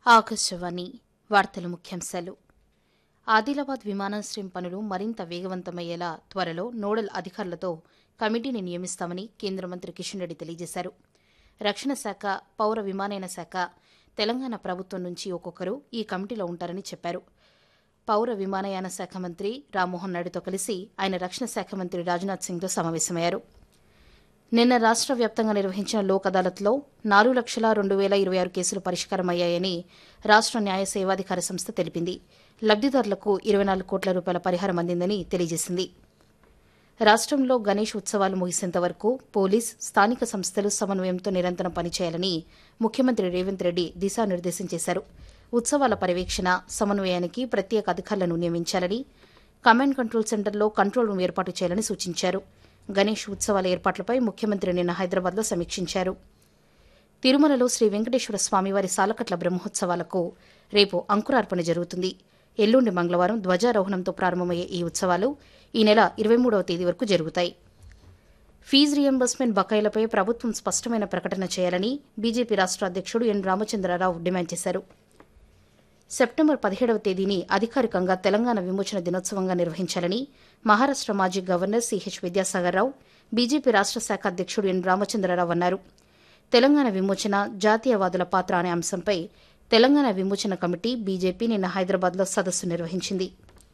ఆకాశవాణి వార్తల ముఖ్యాంశాలు. ఆదిలాబాద్ విమానాశ్రయం పనులు మరింత వేగవంతమయ్యేలా త్వరలో నోడల్ అధికారులతో కమిటీని నియమిస్తామని కేంద్ర మంత్రి కిషన్ రెడ్డి తెలియజేశారు. రక్షణ శాఖ, పౌర విమానయాన శాఖ, తెలంగాణ ప్రభుత్వం నుంచి ఒక్కొక్కరు ఈ కమిటీలో ఉంటారని చెప్పారు. పౌర విమానయాన శాఖ మంత్రి రామ్మోహన్ నాయుడుతో కలిసి ఆయన రక్షణ శాఖ మంత్రి రాజ్నాథ్ సింగ్తో సమావేశమయ్యారు. నిన్న రాష్ట్ర వ్యాప్తంగా నిర్వహించిన లోక్ అదాలత్లో 4,02,026 కేసులు పరిష్కారమయ్యాయని రాష్ట్ర న్యాయ సేవాధికార సంస్థ తెలిపింది. లబ్దిదారులకు 24 కోట్ల రూపాయల పరిహారం అందిందని తెలియజేసింది. రాష్ట్రంలో గణేష్ ఉత్సవాలు ముగిసేంత వరకు పోలీస్, స్థానిక సంస్థలు సమన్వయంతో నిరంతరం పనిచేయాలని ముఖ్యమంత్రి రేవంత్ రెడ్డి దిశానిర్దేశం చేశారు. ఉత్సవాల పర్యవేక్షణ, సమన్వయానికి ప్రత్యేక అధికారులను నియమించాలని, కమాండ్ కంట్రోల్ సెంటర్లో కంట్రోల్ రూమ్ ఏర్పాటు చేయాలని సూచించారు. గణేష్ ఉత్సవాల ఏర్పాట్లపై ముఖ్యమంత్రి నిన్న హైదరాబాద్లో సమీక్షించారు. తిరుమలలో శ్రీ వెంకటేశ్వర స్వామివారి సాలకట్ల బ్రహ్మోత్సవాలకు రేపు అంకురార్పణ జరుగుతుంది. ఎల్లుండి మంగళవారం ధ్వజారోహణంతో ప్రారంభమయ్యే ఈ ఉత్సవాలు ఈ నెల 23వ తేదీ వరకు జరుగుతాయి. ఫీజు రియంబర్స్మెంట్ బకాయిలపై ప్రభుత్వం స్పష్టమైన ప్రకటన చేయాలని బీజేపీ రాష్ట్ర అధ్యక్షుడు ఎన్ రామచంద్రరావు డిమాండ్ చేశారు. సెప్టెంబర్ 17వ తేదీని అధికారికంగా తెలంగాణ విమోచన దినోత్సవంగా నిర్వహించాలని మహారాష్ట్ర మాజీ గవర్నర్ సిహెచ్ విద్యాసాగర్రావు, బీజేపీ రాష్ట్ర శాఖ అధ్యక్షుడు ఎన్ రామచంద్రరావు అన్నారు. తెలంగాణ విమోచన, జాతీయవాదుల పాత్ర అనే అంశంపై తెలంగాణ విమోచన కమిటీ బీజేపీ నిన్న హైదరాబాద్లో సదస్సు నిర్వహించింది.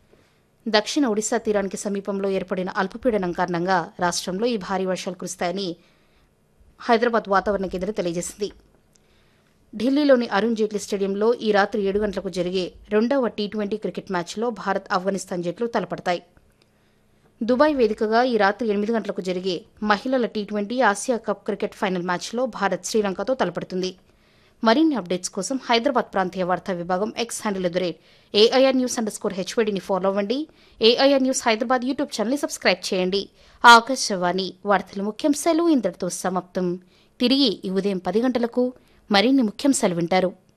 దక్షిణ ఒడిశా తీరానికి సమీపంలో ఏర్పడిన అల్పపీడనం కారణంగా రాష్ట్రంలో ఈ భారీ వర్షాలు కురుస్తాయని హైదరాబాద్ వాతావరణ కేంద్రం తెలియజేసింది. ఢిల్లీలోని అరుణ్ జైట్లీ స్టేడియంలో ఈ రాత్రి 7 గంటలకు జరిగే 2వ టీ20 క్రికెట్ మ్యాచ్లో భారత్, ఆఫ్ఘనిస్తాన్ జట్లు తలపడతాయి. దుబాయ్ వేదికగా ఈ రాత్రి 8 గంటలకు జరిగే మహిళల T20 Asia cup cricket final మ్యాచ్లో భారత్ శ్రీలంకతో తలపడుతుంది. మరిన్ని అప్డేట్స్ కోసం హైదరాబాద్ ప్రాంతీయ వార్తా విభాగం ఎక్స్ హ్యాండిల్ @AIR_HYDని ఫాలో అవ్వండి. AIR న్యూస్ హైదరాబాద్ యూట్యూబ్ ఛానల్ని సబ్స్క్రైబ్ చేయండి. ఆకాశవాణి వార్తల ముఖ్యాంశాలు ఇంతటితో సమాప్తం. తిరిగి ఈ ఉదయం 10 గంటలకు మరిన్ని ముఖ్యాంశాలు వింటారు.